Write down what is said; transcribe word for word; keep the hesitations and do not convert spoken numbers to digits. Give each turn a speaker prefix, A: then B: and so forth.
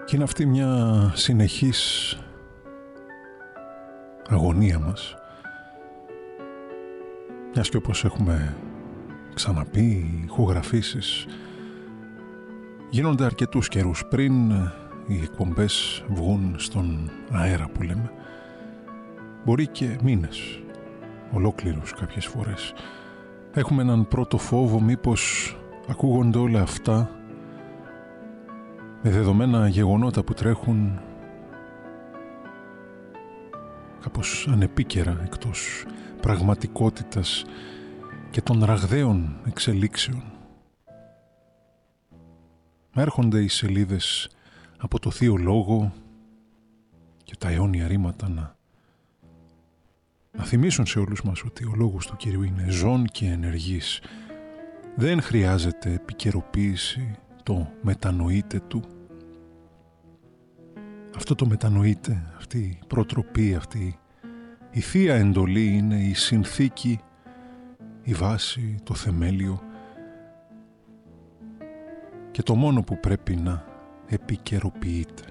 A: Και είναι αυτή μια συνεχής αγωνία μας, μιας και όπως έχουμε ξαναπεί, οι ηχογραφήσεις γίνονται αρκετούς καιρούς πριν οι εκπομπές βγουν στον αέρα, που λέμε. Μπορεί και μήνες, ολόκληρους κάποιες φορές. Έχουμε έναν πρώτο φόβο, μήπως ακούγονται όλα αυτά με δεδομένα γεγονότα που τρέχουν κάπως ανεπίκαιρα, εκτός πραγματικότητας και των ραγδαίων εξελίξεων. Έρχονται οι σελίδες από το Θείο Λόγο και τα αιώνια ρήματα να, να θυμίσουν σε όλους μας ότι ο λόγος του Κυρίου είναι ζών και ενεργής. Δεν χρειάζεται επικαιροποίηση, το μετανοείτε του. Αυτό το μετανοείτε, αυτή η προτροπή, αυτή η θεία εντολή είναι η συνθήκη, η βάση, το θεμέλιο και το μόνο που πρέπει να επικαιροποιείται.